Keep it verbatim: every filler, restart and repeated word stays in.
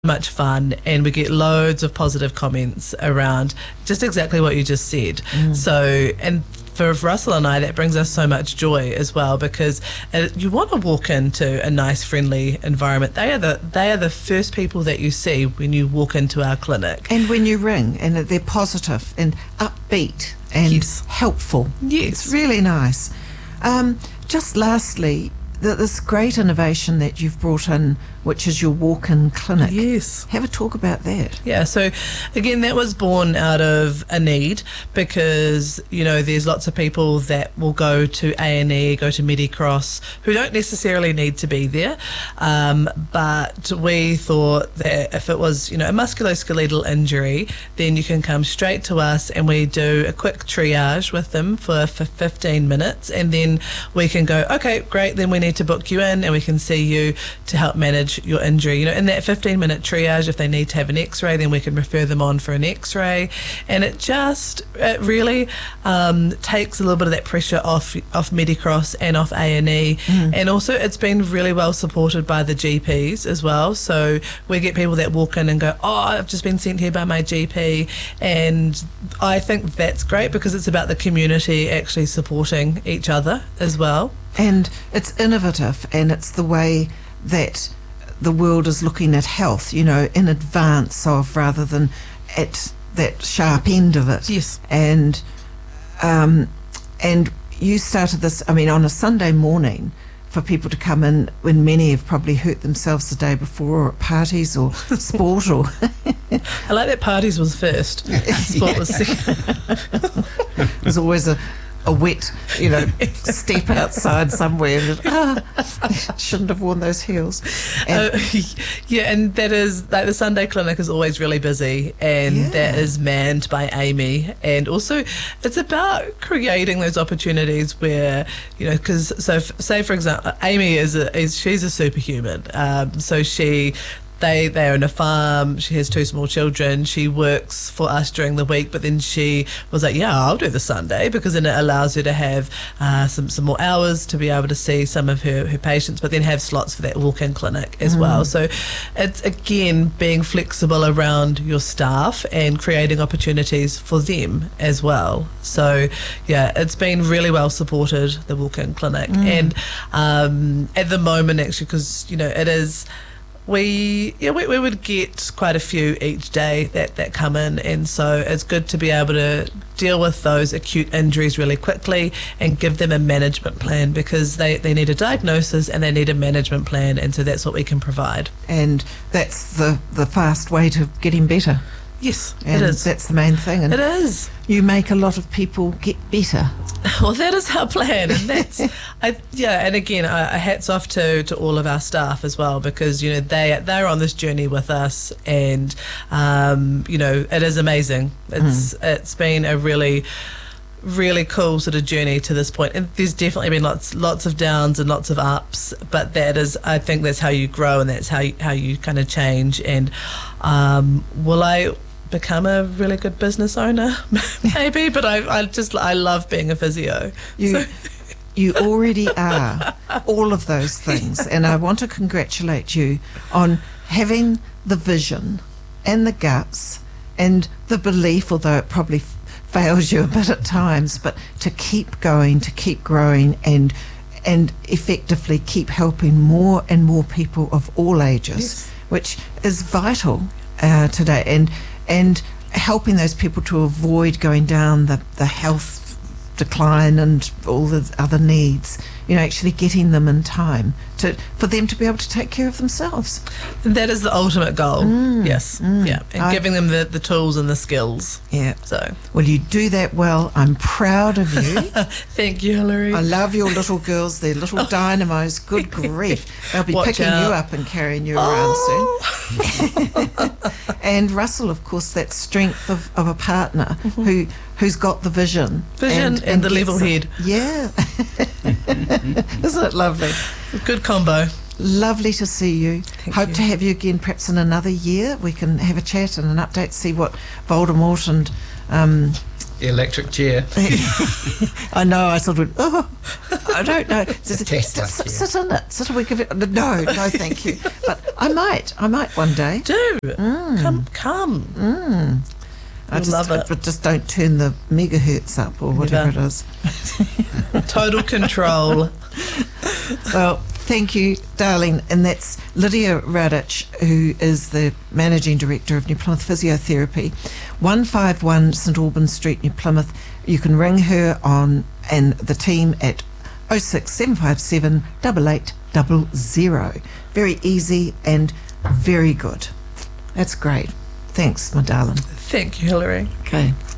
much fun, and we get loads of positive comments around just exactly what you just said. Mm. So, and for Russell and I, that brings us so much joy as well, because uh, you want to walk into a nice, friendly environment. They are the they are the first people that you see when you walk into our clinic, and when you ring, and they're positive and upbeat and yes. helpful. Yes, it's really nice. Um, just lastly, the, this great innovation that you've brought in, which is your walk-in clinic. Yes. Have a talk about that. Yeah, so again, that was born out of a need, because, you know, there's lots of people that will go to A and E, go to Medicross, who don't necessarily need to be there. Um, but we thought that if it was, you know, a musculoskeletal injury, then you can come straight to us and we do a quick triage with them for, for fifteen minutes, and then we can go, okay, great, then we need to book you in and we can see you to help manage your injury. You know, in that fifteen minute triage, if they need to have an x-ray, then we can refer them on for an x-ray, and it just it really um, takes a little bit of that pressure off off Medicross and off A and E. Mm. And also it's been really well supported by the G Ps as well, so we get people that walk in and go, oh, I've just been sent here by my G P, and I think that's great because it's about the community actually supporting each other as well. And it's innovative, and it's the way that the world is looking at health, you know, in advance of, rather than at that sharp end of it. Yes. And um, and you started this, I mean, on a Sunday morning for people to come in when many have probably hurt themselves the day before, or at parties or sport or... I like that parties was first, sport was second. There's always a a wet, you know, step outside somewhere. And, ah, shouldn't have worn those heels. And, uh, yeah, and that is, like, the Sunday clinic is always really busy, and yeah. that is manned by Amy. And also, it's about creating those opportunities where, you know, because, so f- say for example, Amy is, a, is she's a superhuman. Um, so she... They they own a farm. She has two small children. She works for us during the week, but then she was like, yeah, I'll do the Sunday, because then it allows her to have uh, some, some more hours to be able to see some of her, her patients, but then have slots for that walk-in clinic as mm. well. So it's, again, being flexible around your staff and creating opportunities for them as well. So, yeah, it's been really well supported, the walk-in clinic. Mm. And um, at the moment, actually, because, you know, it is... We yeah we, we would get quite a few each day that, that come in, and so it's good to be able to deal with those acute injuries really quickly and give them a management plan, because they, they need a diagnosis and they need a management plan, and so that's what we can provide. And that's the, the fast way to getting better. Yes, and it is. That's the main thing. And it is. You make a lot of people get better. Well, that is our plan, and that's, I, yeah. And again, I, I hats off to, to all of our staff as well, because, you know, they they're on this journey with us, and um, you know, it is amazing. It's mm. it's been a really, really cool sort of journey to this point, and there's definitely been lots lots of downs and lots of ups, but that is, I think that's how you grow, and that's how you, how you kind of change. And um, will I become a really good business owner? Maybe, but I, I just I love being a physio. You, so. You already are all of those things, and I want to congratulate you on having the vision and the guts and the belief, although it probably f- fails you a bit at times, but to keep going, to keep growing, and and effectively keep helping more and more people of all ages, yes. which is vital uh, today. And and helping those people to avoid going down the, the health decline and all the other needs, you know, actually getting them in time to for them to be able to take care of themselves. That is the ultimate goal. Mm, yes. Mm, yeah. And I, giving them the, the tools and the skills. Yeah. So. Well, you do that well. I'm proud of you. Thank you, Hilary. I love your little girls. They're little oh. dynamos. Good grief. They'll be Watch picking out. you up and carrying you oh. around soon. And Russell, of course, that strength of, of a partner mm-hmm. who who's got the vision. Vision and, and, and the level head. Yeah. Isn't it lovely? Good combo. Lovely to see you. Thank Hope you. to have you again perhaps in another year. We can have a chat and an update, see what Voldemort and um, The electric chair. I know, I sort of, oh, I don't know. The Tesla sit, chair. sit in it. Sit, we give it. No, no, thank you. But I might, I might one day. Do come, come. Mm. I You'll just, love it. But just don't turn the megahertz up or whatever Never. it is. Total control. Well, thank you, darling. And that's Lydia Radic, who is the Managing Director of New Plymouth Physiotherapy, one five one St Albans Street, New Plymouth. You can ring her on and the team at oh six seven five seven, eight eight zero zero. Very easy and very good. That's great. Thanks, my darling. Thank you, Hilary. Okay.